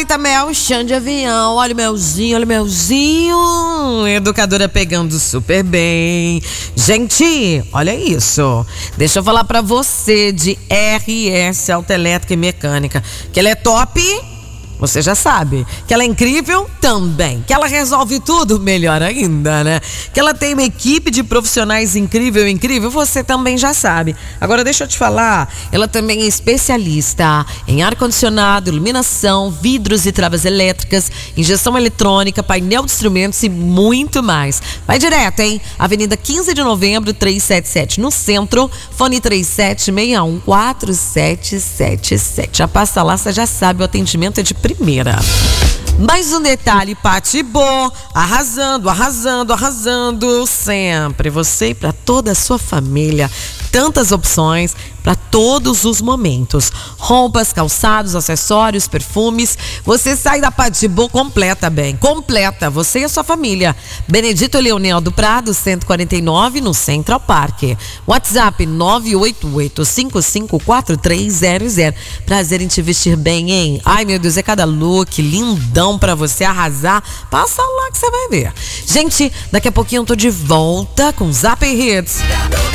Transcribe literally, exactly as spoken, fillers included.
Talita Mel, chão de avião. Olha o melzinho, olha o melzinho. Educadora pegando super bem. Gente, olha isso. Deixa eu falar pra você de R S Autoelétrica e Mecânica. Que ela é top, você já sabe. Que ela é incrível também. Que ela resolve tudo, melhor ainda, né? Que ela tem uma equipe de profissionais incrível, incrível, você também já sabe. Agora deixa eu te falar, ela também é especialista em ar-condicionado, iluminação, vidros e travas elétricas, injeção eletrônica, painel de instrumentos e muito mais. Vai direto, hein? Avenida quinze de novembro, trezentos e setenta e sete, no centro. Fone três sete seis um quatro sete sete sete. Já passa lá, você já sabe, o atendimento é de primeira. Mais um detalhe, Pati Bo, arrasando, arrasando, arrasando sempre. Você e para toda a sua família. Tantas opções para todos os momentos. Roupas, calçados, acessórios, perfumes. Você sai da Pati Bo completa, bem. Completa, você e a sua família. Benedito Leonel do Prado, cento e quarenta e nove, no Central Park. WhatsApp nove oito oito cinco cinco quatro três zero zero. Prazer em te vestir bem, hein? Ai, meu Deus, é cada look lindão pra você arrasar. Passa lá que você vai ver. Gente, daqui a pouquinho eu tô de volta com Zap Hits.